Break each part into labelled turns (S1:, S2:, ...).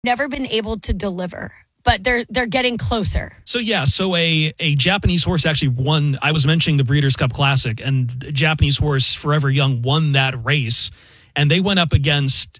S1: never been able to deliver, but they're getting closer.
S2: So a Japanese horse actually won. I was mentioning the Breeders' Cup Classic, and the Japanese horse Forever Young won that race, and they went up against.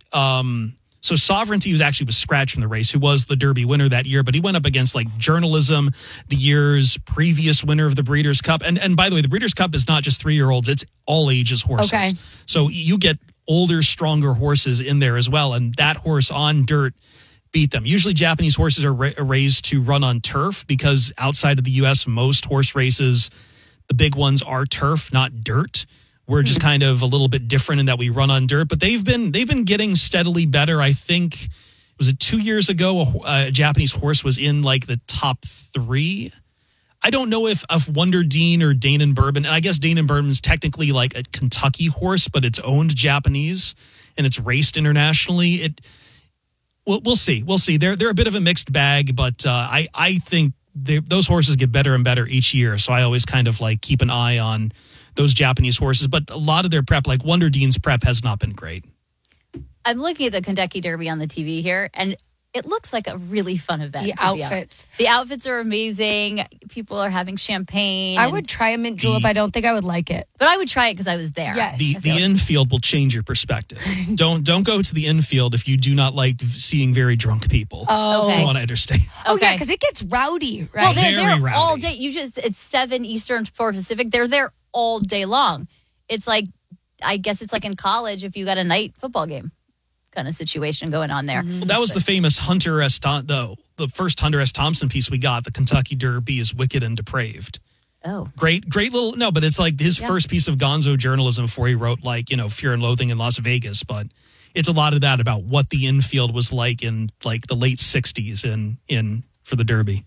S2: So Sovereignty was scratched from the race, who was the Derby winner that year, but he went up against like Journalism, the year's previous winner of the Breeders' Cup. And by the way, the Breeders' Cup is not just 3-year-olds, it's all ages horses.
S1: Okay.
S2: So you get older, stronger horses in there as well, and that horse on dirt beat them. Usually Japanese horses are raised to run on turf because outside of the U.S., most horse races, the big ones are turf, not dirt. We're just kind of a little bit different in that we run on dirt, but they've been getting steadily better. I think, was it 2 years ago, a Japanese horse was in like the top 3. I don't know if Wonder Dean or Dane and Bourbon, and I guess Dane and Bourbon's technically like a Kentucky horse, but it's owned Japanese and it's raced internationally. We'll see. We'll see. They're a bit of a mixed bag, but I think those horses get better and better each year. So I always kind of like keep an eye on those Japanese horses. But a lot of their prep, like Wonder Dean's prep, has not been great.
S3: I'm looking at the Kentucky Derby on the TV here, and it looks like a really fun event. The outfits are amazing. People are having champagne.
S1: I would try a mint julep. I don't think I would like it,
S3: but I would try it because I was there.
S1: Yes.
S2: The infield will change your perspective. Don't go to the infield if you do not like seeing very drunk people.
S1: Oh,
S2: okay. If you want to understand.
S1: Oh, yeah, because it gets rowdy, right?
S3: Well, they're there
S2: rowdy.
S3: all day. It's 7 Eastern, 4 Pacific. They're there all day long. It's like, I guess it's like in college if you got a night football game kind of situation going on there.
S2: Well, that was the famous Hunter S. the first Hunter S. Thompson piece we got. The Kentucky Derby is wicked and depraved.
S3: Oh,
S2: great little but it's like his first piece of gonzo journalism before he wrote like Fear and Loathing in Las Vegas. But it's a lot of that about what the infield was like in like the late '60s in for the Derby.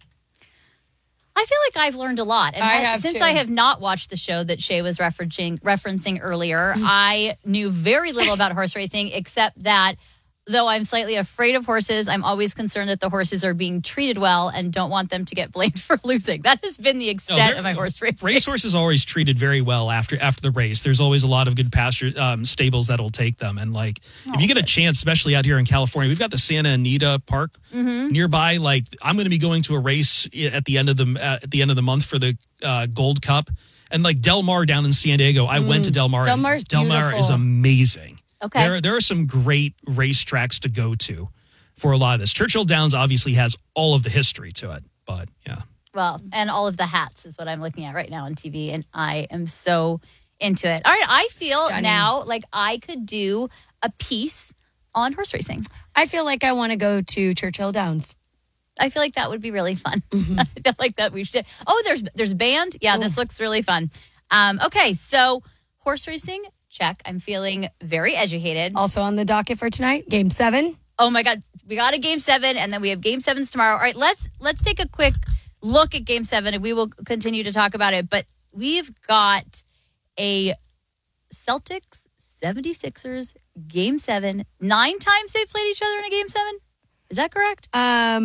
S3: I feel like I've learned a lot. And since I have not watched the show that Shay was referencing earlier, I knew very little about horse racing, except that though I'm slightly afraid of horses, I'm always concerned that the horses are being treated well and don't want them to get blamed for losing. That has been the extent of my horse racing.
S2: Racehorses are always treated very well after the race. There's always a lot of good pasture stables that'll take them. And like, if you get a chance, especially out here in California, we've got the Santa Anita Park nearby. Like, I'm going to be going to a race at the end of the month for the Gold Cup, and like Del Mar down in San Diego. I went to Del Mar.
S1: Del Mar
S2: is amazing.
S3: Okay.
S2: There are some great racetracks to go to for a lot of this. Churchill Downs obviously has all of the history to it, but yeah.
S3: Well, and all of the hats is what I'm looking at right now on TV, and I am so into it. All right, I feel now like I could do a piece on horse racing.
S1: I feel like I want to go to Churchill Downs.
S3: I feel like that would be really fun. I feel like that we should. Oh, there's a band. Yeah, this looks really fun. Okay, so horse racing. Check. I'm feeling very educated.
S1: Also on the docket for tonight, Game 7.
S3: Oh my God, we got a Game 7, and then we have Game 7s tomorrow. All right, let's take a quick look at Game 7, and we will continue to talk about it. But we've got a Celtics 76ers Game 7. 9 times they've played each other in a Game 7. Is that correct?
S1: I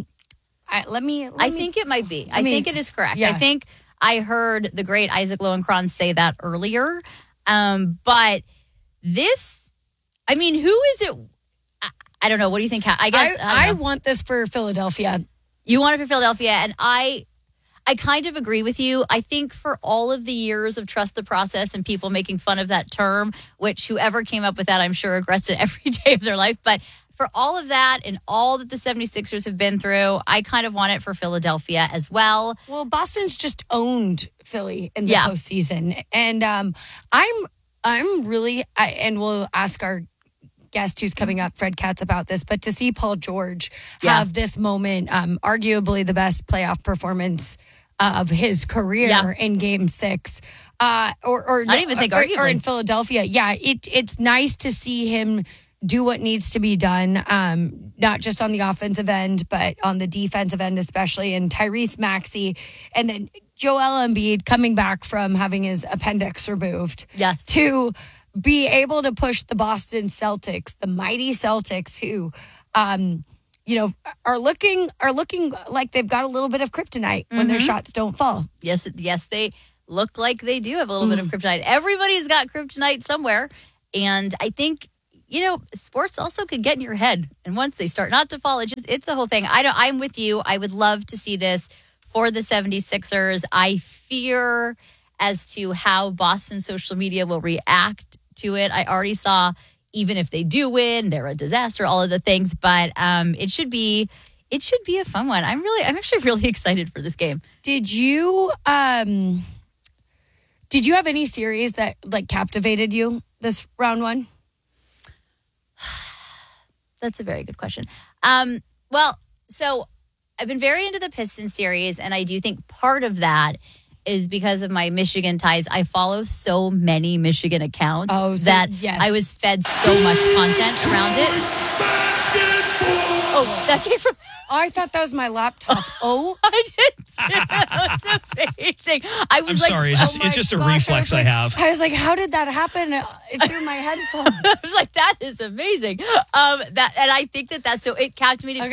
S3: think it might be. I think it is correct.
S1: Yeah.
S3: I think I heard the great Isaac Lowenkron say that earlier. But this, I mean, who is it? I don't know. What do you think? I guess
S1: I want this for Philadelphia.
S3: You want it for Philadelphia, and I kind of agree with you. I think for all of the years of trust the process and people making fun of that term, which whoever came up with that, I'm sure regrets it every day of their life. But for all of that and all that the 76ers have been through, I kind of want it for Philadelphia as well.
S1: Well, Boston's just owned Philly in the postseason. And I'm really, and we'll ask our guest who's coming up, Fred Katz, about this, but to see Paul George have this moment, arguably the best playoff performance of his career in Game 6, or I
S3: don't even think arguably.
S1: Or in Philadelphia. Yeah, it's nice to see him do what needs to be done, not just on the offensive end, but on the defensive end especially, and Tyrese Maxey, and then Joel Embiid coming back from having his appendix removed.
S3: Yes.
S1: To be able to push the Boston Celtics, the mighty Celtics who, are looking like they've got a little bit of kryptonite when their shots don't fall.
S3: Yes, they look like they do have a little bit of kryptonite. Everybody's got kryptonite somewhere. And I think sports also can get in your head. And once they start not to fall, it's a whole thing. I'm with you. I would love to see this for the 76ers. I fear as to how Boston social media will react to it. I already saw, even if they do win, they're a disaster, all of the things. But it should be a fun one. I'm actually really excited for this game.
S1: Did you have any series that like captivated you this round one?
S3: That's a very good question. Well, so I've been very into the Pistons series, and I do think part of that is because of my Michigan ties. I follow so many Michigan accounts I was fed so much content around it. Oh, that came from...
S1: Oh, I thought that was my laptop. Oh,
S3: I did too. That was amazing. I'm
S2: sorry. It's just a reflex I have.
S1: I was like, how did that happen through my headphones?
S3: I was like, that is amazing. And I think that's so. It captivated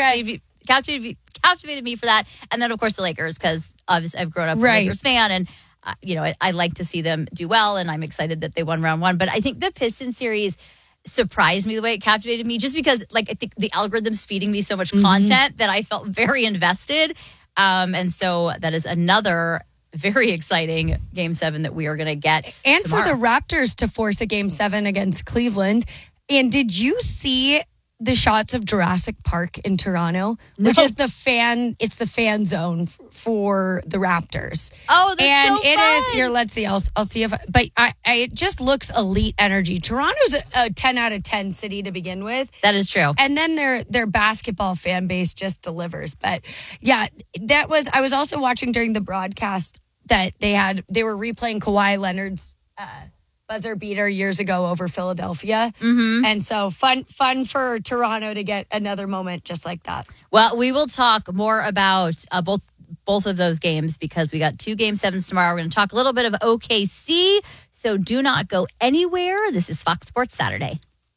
S3: me for that. And then, of course, the Lakers, because obviously I've grown up a Lakers fan, and I like to see them do well, and I'm excited that they won round one. But I think the Pistons series surprised me the way it captivated me, just because I think the algorithm's feeding me so much content that I felt very invested. And so that is another very exciting Game 7 that we are going to get
S1: and
S3: tomorrow.
S1: For the Raptors to force a Game 7 against Cleveland. And did you see the shots of Jurassic Park in Toronto, which is the fan zone for the Raptors?
S3: Oh, that's
S1: and
S3: so
S1: it
S3: fun.
S1: is here. Let's see. I'll see if, but it just looks elite energy. Toronto's a 10 out of 10 city to begin with.
S3: That is true.
S1: And then their basketball fan base just delivers. But yeah, I was also watching during the broadcast that they were replaying Kawhi Leonard's buzzer beater years ago over Philadelphia. Mm-hmm. And so fun for Toronto to get another moment just like that.
S3: Well, we will talk more about both of those games because we got 2 Game 7s tomorrow. We're going to talk a little bit of OKC. So do not go anywhere. This is Fox Sports Saturday.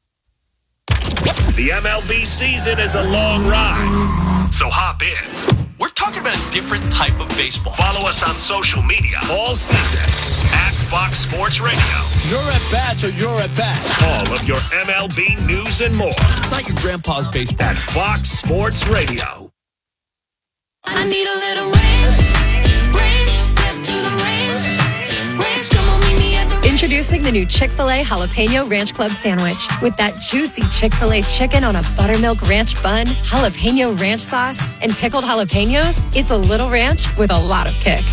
S4: The MLB season is a long ride. So hop in.
S5: We're talking about a different type of baseball.
S4: Follow us on social media all season at Fox Sports Radio.
S6: Your at-bats are your at-bats.
S4: All of your MLB news and more.
S5: It's not your grandpa's baseball.
S4: At Fox Sports Radio.
S7: I need a little range, step to the range, come on, meet me at the...
S8: Introducing the new Chick-fil-A Jalapeno Ranch Club Sandwich. With that juicy Chick-fil-A chicken on a buttermilk ranch bun, jalapeno ranch sauce, and pickled jalapenos, it's a little ranch with a lot of kick.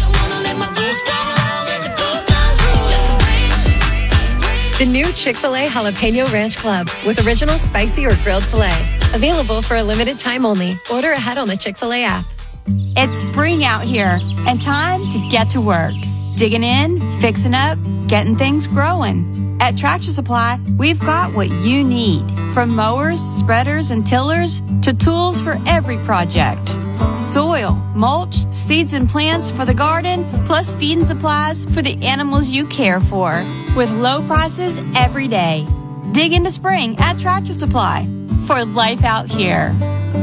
S8: The new Chick-fil-A Jalapeno Ranch Club with original spicy or grilled filet. Available for a limited time only. Order ahead on the Chick-fil-A app.
S9: It's spring out here and time to get to work. Digging in, fixing up, getting things growing. At Tractor Supply, we've got what you need. From mowers, spreaders, and tillers to tools for every project. Soil, mulch, seeds and plants for the garden, plus feeding supplies for the animals you care for. With low prices every day. Dig into spring at Tractor Supply for life out here.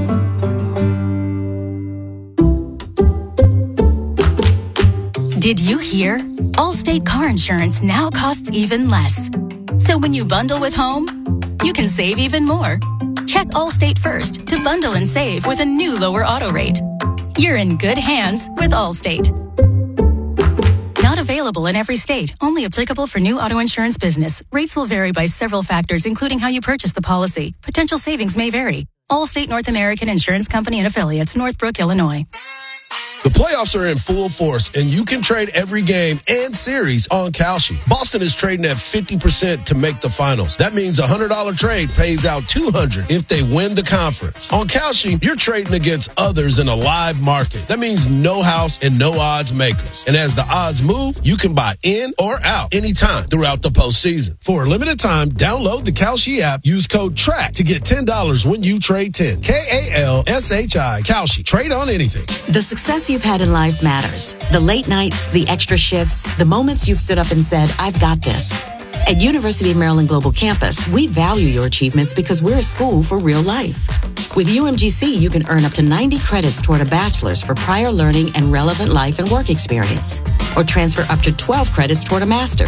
S10: Did you hear? Allstate car insurance now costs even less. So when you bundle with home, you can save even more. Check Allstate first to bundle and save with a new lower auto rate. You're in good hands with Allstate. Not available in every state. Only applicable for new auto insurance business. Rates will vary by several factors, including how you purchase the policy. Potential savings may vary. Allstate North American Insurance Company and Affiliates, Northbrook, Illinois.
S6: The playoffs are in full force, and you can trade every game and series on Kalshi. Boston is trading at 50% to make the finals. That means a $100 trade pays out $200 if they win the conference. On Kalshi, you're trading against others in a live market. That means no house and no odds makers. And as the odds move, you can buy in or out anytime throughout the postseason. For a limited time, download the Kalshi app. Use code TRACK to get $10 when you trade 10. Kalshi. Kalshi. Trade on anything.
S11: The success you've had in life matters. The late nights, the extra shifts, the moments you've stood up and said, I've got this. At University of Maryland Global Campus, we value your achievements because we're a school for real life. With UMGC, you can earn up to 90 credits toward a bachelor's for prior learning and relevant life and work experience, or transfer up to 12 credits toward a master's.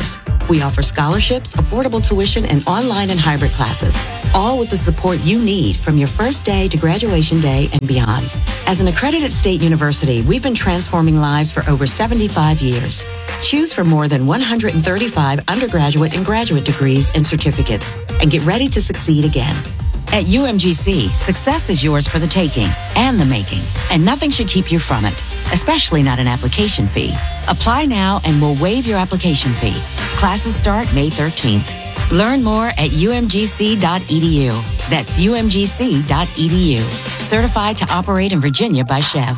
S11: We offer scholarships, affordable tuition, and online and hybrid classes, all with the support you need from your first day to graduation day and beyond. As an accredited state university, we've been transforming lives for over 75 years. Choose from more than 135 undergraduate and graduate degrees and certificates, and get ready to succeed again. At UMGC, success is yours for the taking and the making, and nothing should keep you from it, especially not an application fee. Apply now and we'll waive your application fee. Classes start May 13th. Learn more at umgc.edu. That's umgc.edu. Certified to operate in Virginia by Chev.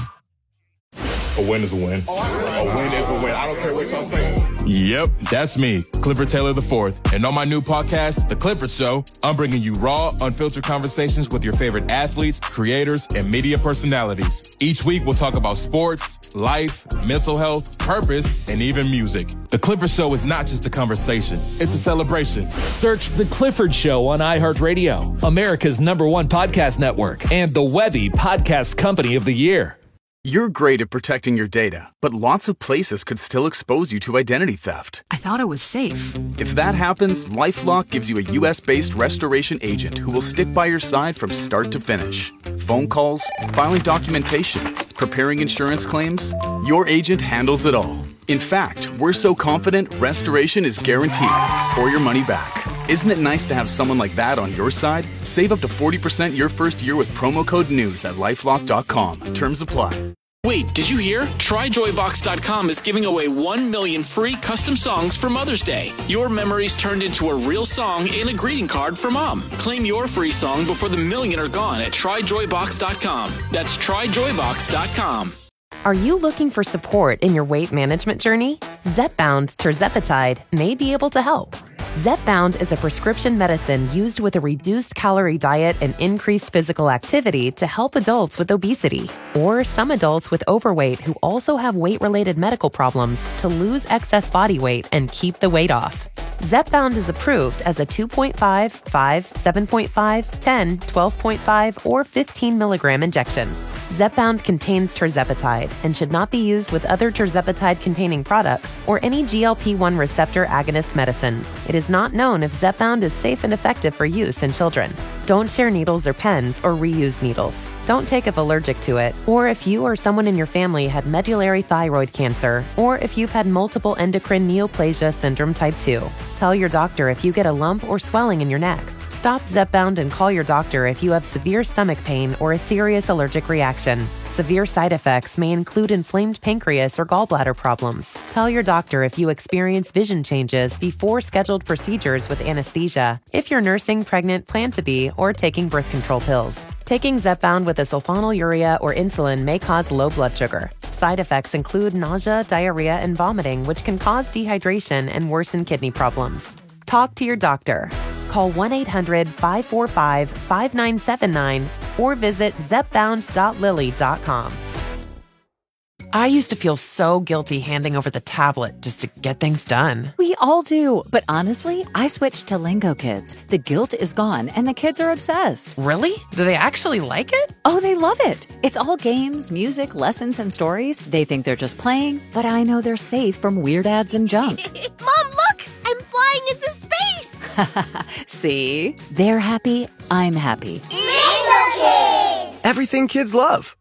S12: A win is a win. A win is a win. I don't care what y'all say. Yep, that's me, Clifford Taylor IV. And on my new podcast, The Clifford Show, I'm bringing you raw, unfiltered conversations with your favorite athletes, creators, and media personalities. Each week, we'll talk about sports, life, mental health, purpose, and even music. The Clifford Show is not just a conversation. It's a celebration.
S13: Search The Clifford Show on iHeartRadio, America's #1 podcast network, and the Webby Podcast Company of the Year.
S14: You're great at protecting your data, but lots of places could still expose you to identity theft.
S15: I thought it was safe.
S14: If that happens, LifeLock gives you a U.S.-based restoration agent who will stick by your side from start to finish. Phone calls, filing documentation, preparing insurance claims, your agent handles it all. In fact, we're so confident restoration is guaranteed or your money back. Isn't it nice to have someone like that on your side? Save up to 40% your first year with promo code NEWS at LifeLock.com. Terms apply.
S5: Wait, did you hear? TryJoyBox.com is giving away 1 million free custom songs for Mother's Day. Your memories turned into a real song in a greeting card for Mom. Claim your free song before the million are gone at TryJoyBox.com. That's TryJoyBox.com.
S16: Are you looking for support in your weight management journey? Zepbound tirzepatide may be able to help. Zepbound is a prescription medicine used with a reduced calorie diet and increased physical activity to help adults with obesity, or some adults with overweight who also have weight-related medical problems to lose excess body weight and keep the weight off. Zepbound is approved as a 2.5, 5, 7.5, 10, 12.5, or 15 milligram injection. Zepbound contains tirzepatide and should not be used with other tirzepatide-containing products or any GLP-1 receptor agonist medicines. It is not known if Zepbound is safe and effective for use in children. Don't share needles or pens or reuse needles. Don't take if allergic to it, or if you or someone in your family had medullary thyroid cancer, or if you've had multiple endocrine neoplasia syndrome type 2. Tell your doctor if you get a lump or swelling in your neck. Stop Zepbound and call your doctor if you have severe stomach pain or a serious allergic reaction. Severe side effects may include inflamed pancreas or gallbladder problems. Tell your doctor if you experience vision changes before scheduled procedures with anesthesia, if you're nursing, pregnant, plan to be, or taking birth control pills. Taking Zepbound with a sulfonylurea or insulin may cause low blood sugar. Side effects include nausea, diarrhea, and vomiting, which can cause dehydration and worsen kidney problems. Talk to your doctor. Call 1-800-545-5979 or visit zepbound.lilly.com. I used to feel so guilty handing over the tablet just to get things done.
S17: We all do. But honestly, I switched to Lingo Kids. The guilt is gone and the kids are obsessed.
S16: Really? Do they actually like it?
S17: Oh, they love it. It's all games, music, lessons, and stories. They think they're just playing, but I know they're safe from weird ads and junk.
S18: Mom, look! I'm flying into space!
S17: See? They're happy. I'm happy.
S18: Lingo Kids!
S19: Everything kids love.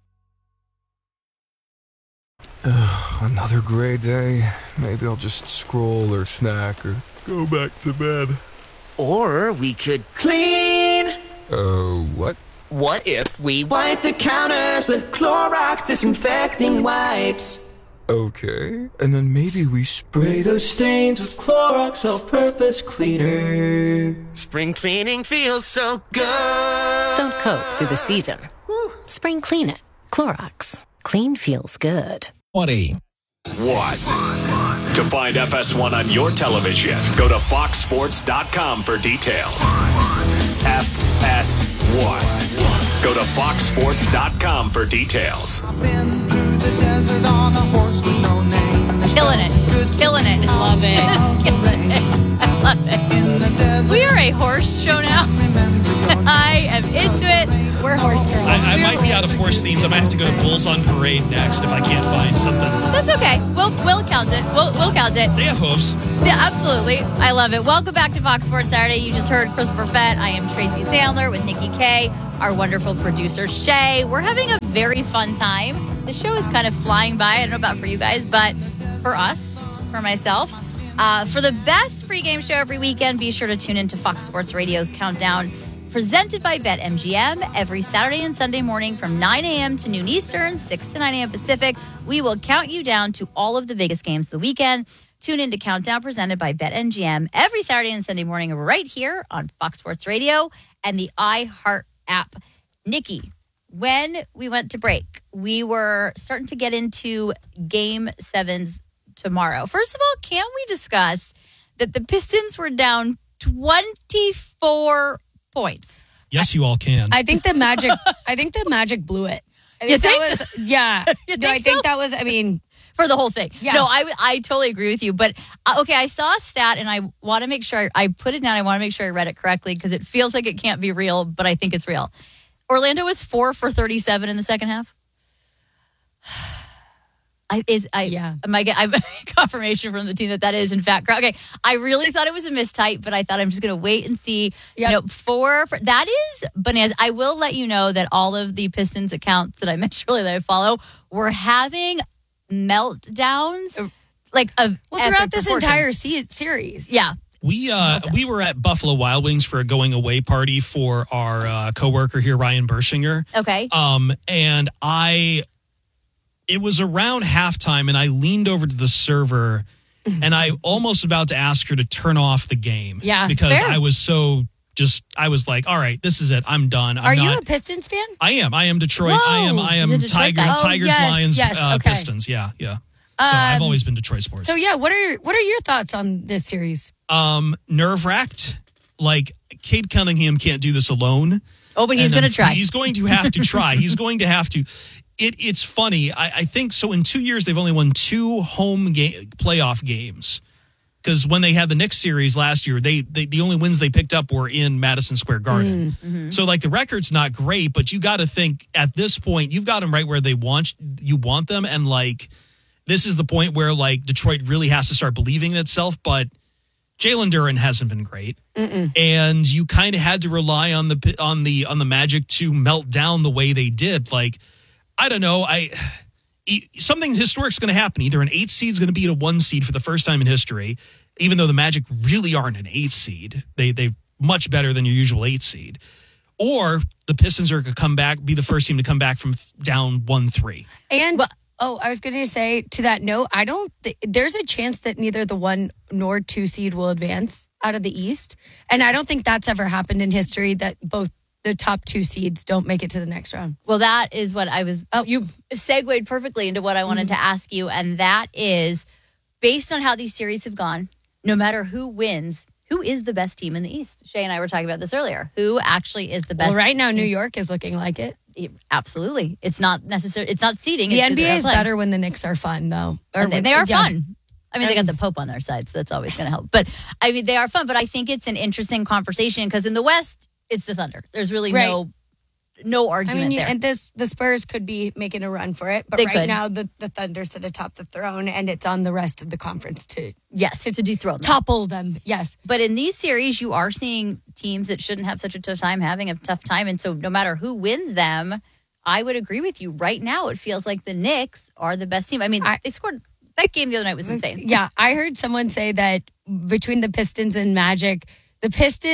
S20: Another gray day. Maybe I'll just scroll or snack or go back to bed.
S21: Or we could clean.
S20: What?
S21: What if we wipe the counters with Clorox disinfecting wipes?
S20: Okay. And then maybe we
S21: spray those stains with Clorox all-purpose cleaner. Spring cleaning feels so good.
S22: Don't cope through the season. Spring clean it. Clorox. Clean feels good.
S4: 20. What? To find FS1 on your television, go to foxsports.com for details. FS1. Go to foxsports.com for details.
S3: Killing it. Killing it.
S1: Love it.
S3: Killing it. love it. We are a horse show now. I am into it.
S1: We're horse girls.
S2: I might be out of horse themes. I might have to go to Bulls on Parade next if I can't find something.
S3: That's okay. We'll count it. We'll count it.
S2: They have hooves.
S3: Yeah, absolutely. I love it. Welcome back to Fox Sports Saturday. You just heard Chris Perfett. I am Tracy Sandler with Nikki K, our wonderful producer Shay. We're having a very fun time. The show is kind of flying by. I don't know about for you guys, but for us, for myself, for the best pregame show every weekend, be sure to tune into Fox Sports Radio's Countdown, presented by BetMGM, every Saturday and Sunday morning from 9 a.m. to noon Eastern, 6 to 9 a.m. Pacific. We will count you down to all of the biggest games of the weekend. Tune in to Countdown, presented by BetMGM, every Saturday and Sunday morning right here on Fox Sports Radio and the iHeart app. Nikki, when we went to break, we were starting to get into Game 7s tomorrow. First of all, can we discuss that the Pistons were down 24 points?
S2: Yes, you all can.
S1: I think the Magic blew it.
S3: You think?
S1: I think that was, I mean,
S3: for the whole thing.
S1: Yeah.
S3: No, I totally agree with you. But, okay, I saw a stat, and I want to make sure I put it down. I want to make sure I read it correctly because it feels like it can't be real, but I think it's real. Orlando was 4 for 37 in the second half. I'm confirmation from the team that is in fact correct. Okay, I really thought it was a mistype, but I thought I'm just going to wait and see. Yep. 4 for, that is bananas. I will let you know that all of the Pistons accounts that I mentioned earlier that I follow were having meltdowns,
S1: throughout this entire series.
S3: Yeah.
S2: We were at Buffalo Wild Wings for a going away party for our coworker here, Ryan Bershinger.
S3: Okay.
S2: And it was around halftime, and I leaned over to the server, and I almost about to ask her to turn off the game.
S1: Yeah,
S2: because
S1: fair.
S2: I was I was like, all right, this is it. I'm done.
S1: Are you a Pistons fan?
S2: I am Detroit.
S1: Whoa.
S2: I am Tigers,
S1: yes,
S2: Lions,
S1: okay.
S2: Pistons. Yeah. So I've always been Detroit sports.
S1: So yeah, what are your thoughts on this series?
S2: Nerve-wracked. Like, Cade Cunningham can't do this alone.
S3: Oh, but he's going to try.
S2: He's going to have to try. He's going to have to. It's funny. I think so. In 2 years, they've only won 2 home playoff games. Because when they had the Knicks series last year, the only wins they picked up were in Madison Square Garden.
S3: Mm-hmm.
S2: So, the record's not great, but you got to think at this point, you've got them right where you want them. And, this is the point where, Detroit really has to start believing in itself. But Jalen Duren hasn't been great. And you kind of had to rely on the Magic to melt down the way they did. I don't know. Something historic's going to happen. Either an 8 seed is going to beat a 1 seed for the first time in history, even though the Magic really aren't an 8 seed. They're much better than your usual 8 seed. Or the Pistons are going to come back, be the first team to come back from down 1-3.
S1: And I was going to say to that note, there's a chance that neither the 1 nor 2 seed will advance out of the East, and I don't think that's ever happened in history that both the top 2 seeds don't make it to the next round.
S3: Well, that is what I was... you segued perfectly into what I wanted to ask you, and that is, based on how these series have gone, no matter who wins, who is the best team in the East? Shay and I were talking about this earlier. Who actually is the best?
S1: Well, right now, New York is looking like it.
S3: Absolutely. It's not necessary. It's not seeding.
S1: The NBA is better when the Knicks are fun, though.
S3: They are fun. I mean, they got the Pope on their side, so that's always going to help. But, I mean, they are fun. But I think it's an interesting conversation because in the West, it's the Thunder. There's really no argument there.
S1: And the Spurs could be making a run for it, but now the Thunder sit atop the throne, and it's on the rest of the conference to
S3: dethrone them.
S1: Topple them. Yes.
S3: But in these series, you are seeing teams that shouldn't have such a tough time having a tough time, and so no matter who wins them, I would agree with you. Right now, it feels like the Knicks are the best team. I mean, they scored. That game the other night was insane.
S1: Yeah, I heard someone say that between the Pistons and Magic, the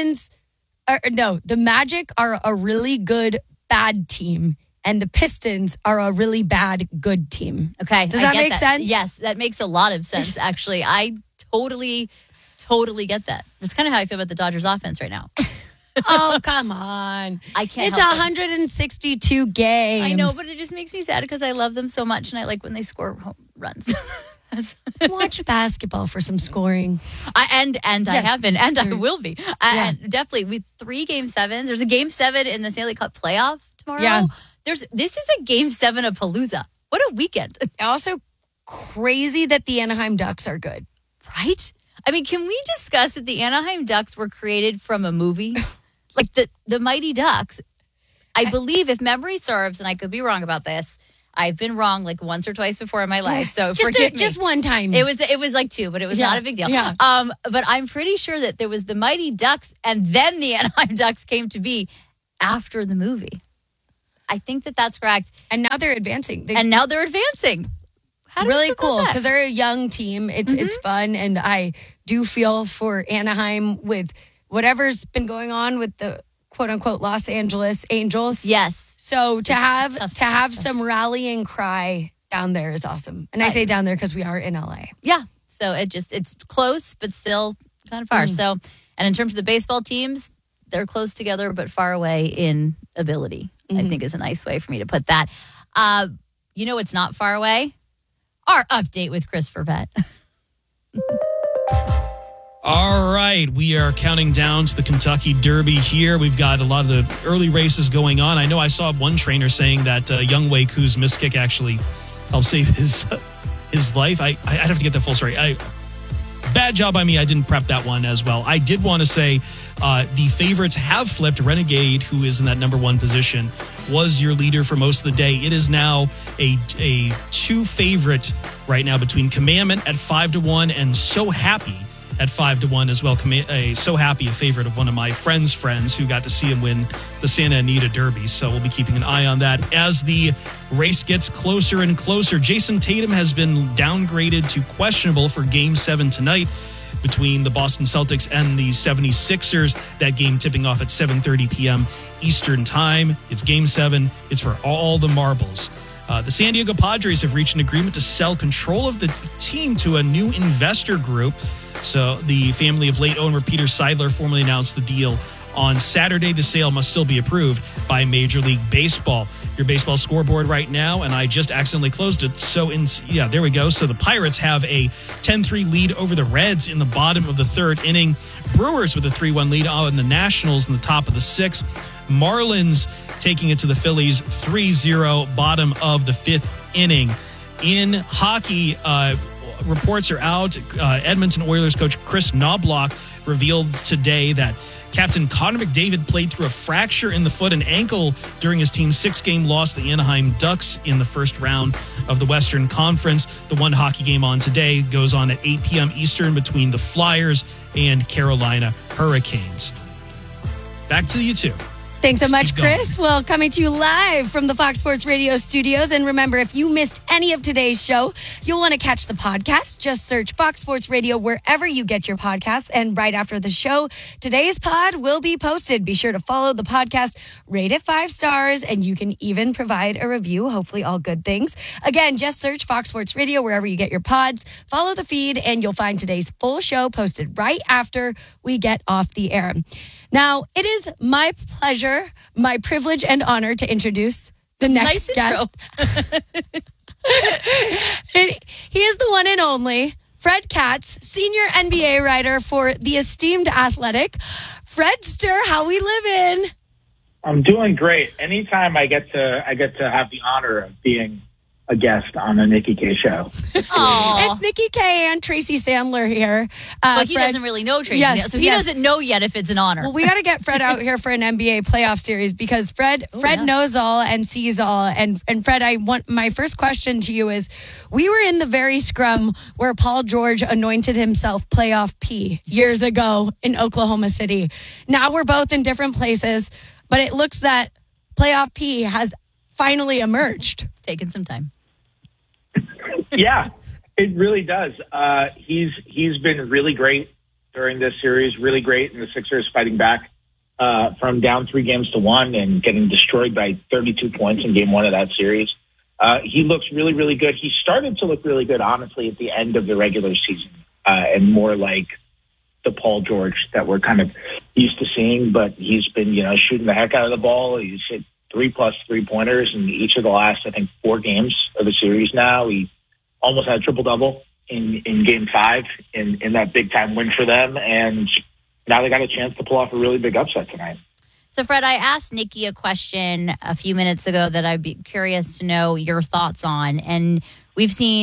S1: Magic are a really good bad team, and the Pistons are a really bad good team.
S3: Okay.
S1: Does that make sense?
S3: Yes, that makes a lot of sense, actually. I totally get that. That's kind of how I feel about the Dodgers offense right now.
S1: Oh, come on.
S3: I can't
S1: It's 162 games.
S3: I know, but it just makes me sad because I love them so much, and I like when they score home runs.
S1: Watch basketball for some scoring.
S3: I have been, and I will be. And definitely with 3 Game 7s. There's a Game 7 in the Stanley Cup playoff tomorrow.
S1: Yeah.
S3: This is a Game 7 of Palooza. What a weekend.
S1: Also crazy that the Anaheim Ducks are good.
S3: Right? I mean, can we discuss that the Anaheim Ducks were created from a movie? Like the Mighty Ducks. I believe, if memory serves, and I could be wrong about this, I've been wrong like once or twice before in my life. So forgive me.
S1: Just one time.
S3: It was like 2, but it was not a big deal.
S1: Yeah.
S3: But I'm pretty sure that there was the Mighty Ducks, and then the Anaheim Ducks came to be after the movie. I think that's correct.
S1: And now they're advancing.
S3: Really
S1: cool because they're a young team. It's fun, and I do feel for Anaheim with whatever's been going on with the quote unquote Los Angeles Angels.
S3: Yes.
S1: So to have some rallying cry down there is awesome. And I say down there because we are in LA.
S3: Yeah. So it's close, but still kind of far. So, and in terms of the baseball teams, they're close together, but far away in ability, I think is a nice way for me to put that. It's not far away. Our update with Chris Vervette.
S2: All right, we are counting down to the Kentucky Derby here. We've got a lot of the early races going on. I know I saw one trainer saying that Young Wei Koo's missed kick actually helped save his life. I'd have to get the full story. Bad job by me. I didn't prep that one as well. I did want to say the favorites have flipped. Renegade, who is in that number 1 position, was your leader for most of the day. It is now a 2 favorite right now between Commandment at 5-1 and So Happy at 5-1 as well. So Happy, a favorite of one of my friends who got to see him win the Santa Anita Derby. So we'll be keeping an eye on that as the race gets closer and closer. Jason Tatum has been downgraded to questionable for Game 7 tonight between the Boston Celtics and the 76ers. That game tipping off at 7:30 p.m. Eastern Time. It's Game 7. It's for all the marbles. The San Diego Padres have reached an agreement to sell control of the team to a new investor group. So the family of late owner Peter Seidler formally announced the deal on Saturday. The sale must still be approved by Major League Baseball. Your baseball scoreboard right now, and I just accidentally closed it. So there we go. So the Pirates have a 10-3 lead over the Reds in the bottom of the 3rd inning. Brewers with a 3-1 lead on the Nationals in the top of the 6th. Marlins taking it to the Phillies 3-0 bottom of the 5th inning. In hockey, reports are out. Edmonton Oilers coach Chris Knobloch revealed today that Captain Connor McDavid played through a fracture in the foot and ankle during his team's 6-game loss to the Anaheim Ducks in the first round of the Western Conference. The one hockey game on today goes on at 8 p.m. Eastern between the Flyers and Carolina Hurricanes. Back to you two.
S1: Thanks so much, Chris. Well, coming to you live from the Fox Sports Radio studios. And remember, if you missed any of today's show, you'll want to catch the podcast. Just search Fox Sports Radio wherever you get your podcasts. And right after the show, today's pod will be posted. Be sure to follow the podcast, rate it 5 stars, and you can even provide a review. Hopefully all good things. Again, just search Fox Sports Radio wherever you get your pods. Follow the feed, and you'll find today's full show posted right after we get off the air. Now, it is my pleasure, my privilege and honor to introduce the next guest. He is the one and only Fred Katz, senior NBA writer for The Esteemed Athletic. Fredster, how we living?
S15: I'm doing great. Anytime I get to have the honor of being a guest on a Nikki K show.
S1: It's Nikki K and Tracy Sandler here.
S3: But he doesn't really know Tracy yet, so he doesn't know yet if it's an honor.
S1: Well, we got to get Fred out here for an NBA playoff series because Fred knows all and sees all. And Fred, my first question to you is, we were in the very scrum where Paul George anointed himself playoff P years ago in Oklahoma City. Now we're both in different places, but it looks that playoff P has finally emerged.
S3: Taken some time.
S15: Yeah, it really does. He's been really great during this series, really great in the Sixers fighting back from down 3-1 and getting destroyed by 32 points in game 1 of that series. He looks really, really good. He started to look really good, honestly, at the end of the regular season and more like the Paul George that we're kind of used to seeing. But he's been, shooting the heck out of the ball. He's hit 3+ 3-pointers in each of the last, I think, 4 games of the series now. He almost had a triple-double in game 5 in that big-time win for them. And now they got a chance to pull off a really big upset tonight.
S3: So, Fred, I asked Nikki a question a few minutes ago that I'd be curious to know your thoughts on. And we've seen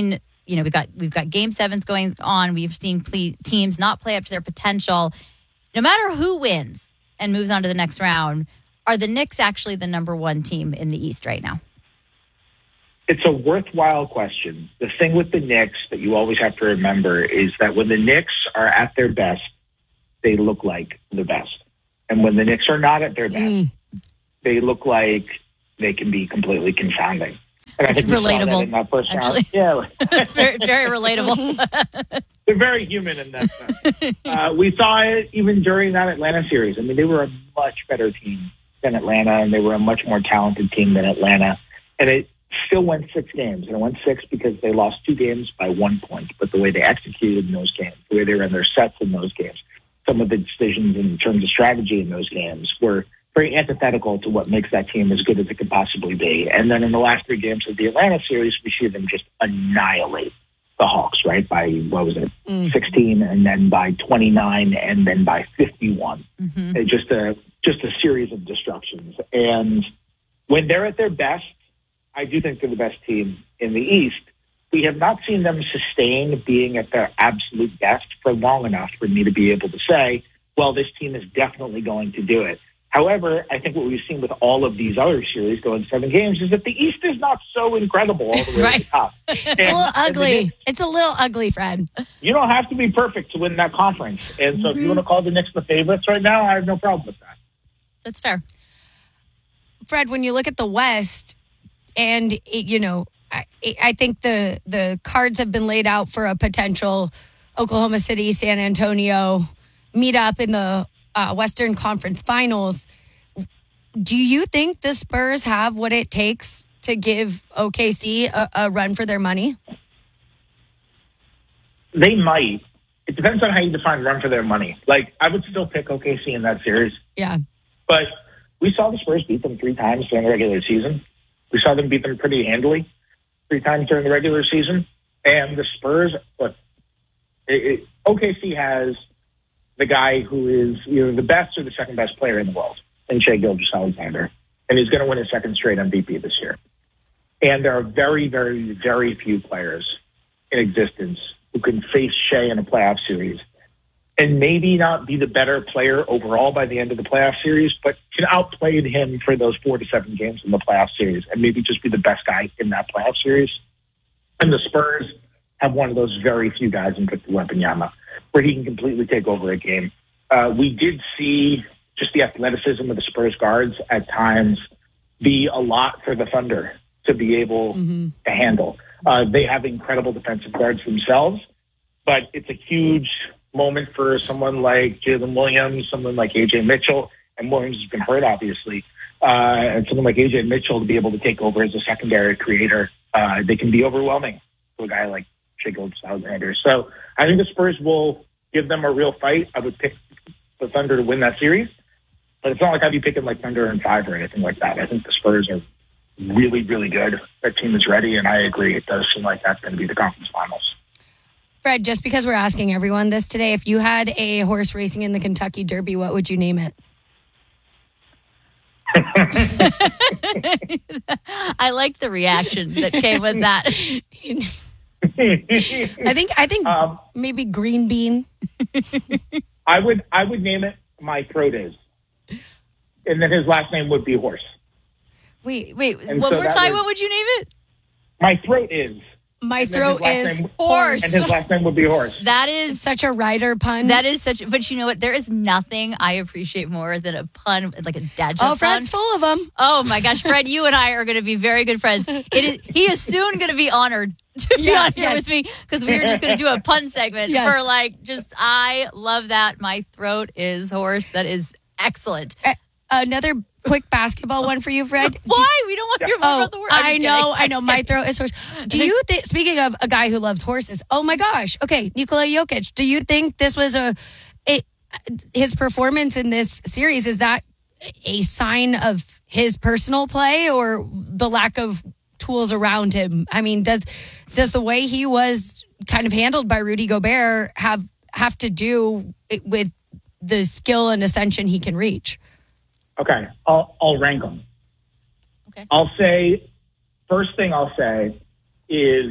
S3: we've got game 7s going on. We've seen teams not play up to their potential. No matter who wins and moves on to the next round, are the Knicks actually the number 1 team in the East right now?
S15: It's a worthwhile question. The thing with the Knicks that you always have to remember is that when the Knicks are at their best, they look like the best. And when the Knicks are not at their best, they look like they can be completely confounding. And
S3: it's relatable.
S15: In that first round. Yeah.
S3: It's very, very relatable.
S15: They're very human in that sense. We saw it even during that Atlanta series. I mean, they were a much better team than Atlanta, and they were a much more talented team than Atlanta. And it still went 6 games. And it went 6 because they lost 2 games by 1 point. But the way they executed in those games, the way they ran their sets in those games, some of the decisions in terms of strategy in those games were very antithetical to what makes that team as good as it could possibly be. And then in the last 3 games of the Atlanta series, we see them just annihilate the Hawks, right? By, 16, and then by 29, and then by 51. Mm-hmm. Just a series of destructions. And when they're at their best, I do think they're the best team in the East. We have not seen them sustain being at their absolute best for long enough for me to be able to say, well, this team is definitely going to do it. However, I think what we've seen with all of these other series going 7 games is that the East is not so incredible all the way to the top.
S1: It's a little ugly. It's a little ugly, Fred.
S15: You don't have to be perfect to win that conference. And so if you want to call the Knicks the favorites right now, I have no problem with that.
S3: That's fair.
S1: Fred, when you look at the West, and, I think the cards have been laid out for a potential Oklahoma City, San Antonio meetup in the Western Conference Finals. Do you think the Spurs have what it takes to give OKC a run for their money?
S15: They might. It depends on how you define run for their money. Like, I would still pick OKC in that series.
S1: Yeah.
S15: But we saw the Spurs beat them 3 times during the regular season. We saw them beat them pretty handily 3 times during the regular season. And the Spurs, OKC has the guy who is either the best or the second best player in the world, in Shai Gilgeous-Alexander. And he's going to win his 2nd straight MVP this year. And there are very, very, very few players in existence who can face Shai in a playoff series and maybe not be the better player overall by the end of the playoff series, but can outplay him for those 4 to 7 games in the playoff series and maybe just be the best guy in that playoff series. And the Spurs have one of those very few guys in Victor Wembanyama where he can completely take over a game. We did see just the athleticism of the Spurs guards at times be a lot for the Thunder to be able to handle. They have incredible defensive guards themselves, but it's a huge moment for someone like Jalen Williams, someone like A.J. Mitchell, and Williams has been hurt, obviously, and someone like A.J. Mitchell to be able to take over as a secondary creator. They can be overwhelming to a guy like Shai Gilgeous-Alexander. So I think the Spurs will give them a real fight. I would pick the Thunder to win that series, but it's not like I'd be picking like Thunder in 5 or anything like that. I think the Spurs are really, really good. That team is ready, and I agree. It does seem like that's going to be the conference finals.
S1: Fred, just because we're asking everyone this today, if you had a horse racing in the Kentucky Derby, what would you name it?
S3: I like the reaction that came with that.
S1: I think maybe Green Bean.
S15: I would name it My Throat Is, and then his last name would be Horse.
S3: Wait, one more time. What would you name it?
S15: My Throat Is.
S1: My Throat Is Horse.
S15: And his last name would be Horse.
S3: That is
S1: such a rider pun.
S3: That is but you know what? There is nothing I appreciate more than a pun, like a dad joke pun.
S1: Fred's full of them.
S3: Oh my gosh, Fred, you and I are going to be very good friends. He is soon going to be honored to be on here with me because we were just going to do a pun segment for I love that. My Throat Is Horse. That is excellent.
S1: Another quick basketball one for you, Fred.
S3: Why? We don't want to hear more about the word.
S1: I know. My throat is horse. Do you think, speaking of a guy who loves horses, oh my gosh. Okay, Nikola Jokic, do you think this was his performance in this series, is that a sign of his personal play or the lack of tools around him? I mean, does the way he was kind of handled by Rudy Gobert have to do with the skill and ascension he can reach?
S15: Okay, I'll rank them.
S3: Okay.
S15: I'll say, first thing I'll say is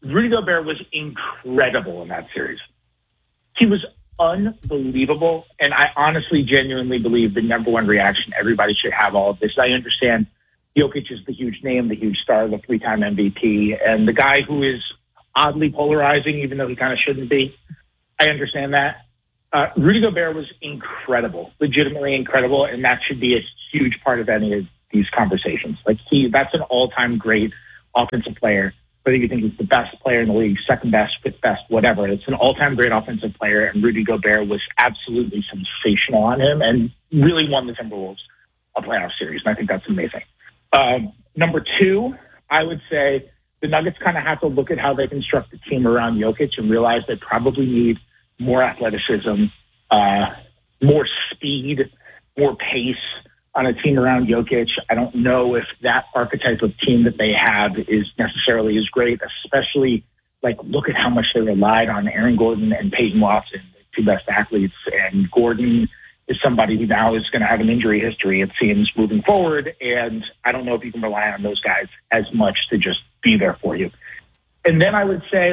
S15: Rudy Gobert was incredible in that series. He was unbelievable, and I honestly, genuinely believe the number one reaction everybody should have all of this. I understand Jokic is the huge name, the huge star, the 3-time MVP, and the guy who is oddly polarizing, even though he kind of shouldn't be. I understand that. Rudy Gobert was incredible, legitimately incredible, and that should be a huge part of any of these conversations. Like that's an all-time great offensive player. Whether you think he's the best player in the league, second best, fifth best, whatever. It's an all-time great offensive player, and Rudy Gobert was absolutely sensational on him and really won the Timberwolves a playoff series, and I think that's amazing. Number two, I would say the Nuggets kind of have to look at how they construct the team around Jokic and realize they probably need more athleticism, more speed, more pace on a team around Jokic. I don't know if that archetype of team that they have is necessarily as great, especially look at how much they relied on Aaron Gordon and Peyton Watson, the two best athletes. And Gordon is somebody who now is going to have an injury history, it seems, moving forward. And I don't know if you can rely on those guys as much to just be there for you. And then I would say,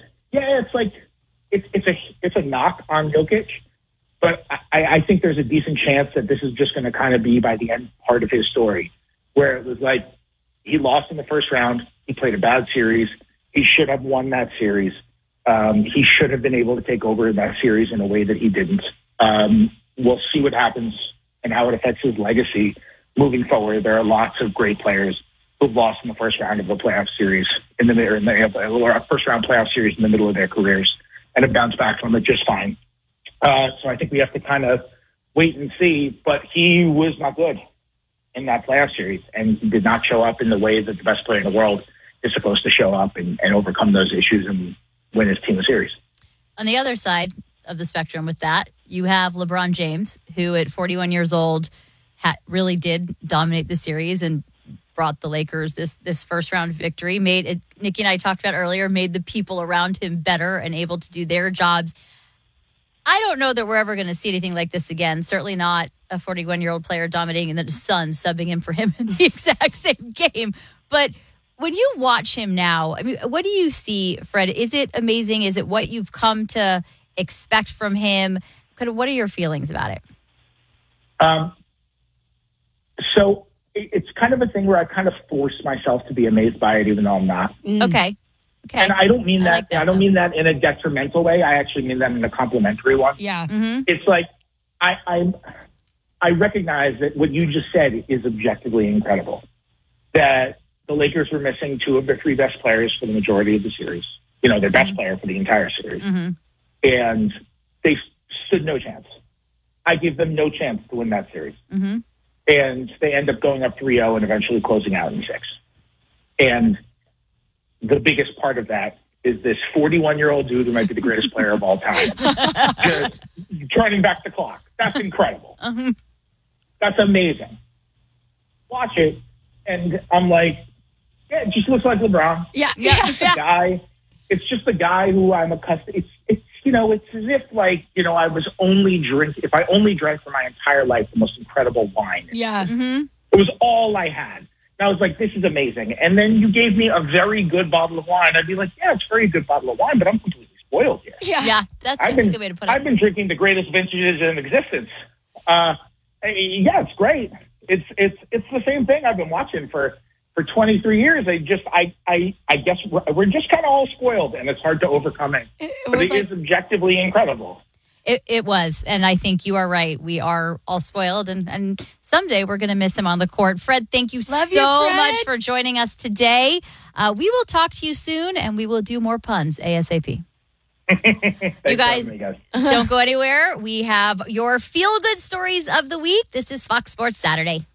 S15: it's a knock on Jokic. But I think there's a decent chance that this is just going to kind of be by the end part of his story, where it was he lost in the first round. He played a bad series. He should have won that series. He should have been able to take over that series in a way that he didn't. We'll see what happens and how it affects his legacy moving forward. There are lots of great players who've lost in the first round of a playoff series or a first round playoff series in the middle of their careers and have bounced back from it just fine. So I think we have to kind of wait and see, but he was not good in that playoff series, and he did not show up in the way that the best player in the world is supposed to show up and overcome those issues and win his team a series.
S3: On the other side of the spectrum with that, you have LeBron James, who at 41 years old really did dominate the series and brought the Lakers this first round victory. Nikki and I talked about earlier, made the people around him better and able to do their jobs. I don't know that we're ever going to see anything like this again. Certainly not a 41-year-old player dominating and then his son subbing him for him in the exact same game. But when you watch him now, I mean, what do you see, Fred? Is it amazing? Is it what you've come to expect from him? Kind of, what are your feelings about it?
S15: So it's kind of a thing where I kind of force myself to be amazed by it, even though I'm not.
S3: Okay.
S15: And I don't mean that. I don't mean that in a detrimental way. I actually mean that in a complimentary one.
S1: Yeah.
S3: Mm-hmm.
S15: It's I recognize that what you just said is objectively incredible. That the Lakers were missing two of their three best players for the majority of the series. Their best player for the entire series.
S3: Mm-hmm.
S15: And they stood no chance. I give them no chance to win that series.
S3: Mm-hmm.
S15: And they end up going up 3-0 and eventually closing out in 6. And the biggest part of that is this 41-year-old dude who might be the greatest player of all time. Just turning back the clock. That's incredible.
S3: Mm-hmm.
S15: That's amazing. Watch it, and I'm like, yeah, it just looks like LeBron.
S1: Yeah.
S15: It's just a guy. It's just a guy who I'm accustomed. It's as if I was only if I only drank for my entire life the most incredible wine.
S1: Yeah.
S3: Mm-hmm.
S15: It was all I had. I was like, this is amazing. And then you gave me a very good bottle of wine. I'd be like, yeah, it's a very good bottle of wine, but I'm completely spoiled here.
S3: Yeah, that's a good way to put it.
S15: I've been drinking the greatest vintages in existence. Yeah, it's great. It's the same thing I've been watching for 23 years. I guess we're just kind of all spoiled, and it's hard to overcome it. But it is objectively incredible.
S3: It was, and I think you are right. We are all spoiled, and someday we're going to miss him on the court. Fred, thank you so much for joining us today. We will talk to you soon, and we will do more puns ASAP. You guys, don't go anywhere. We have your feel-good stories of the week. This is Fox Sports Saturday.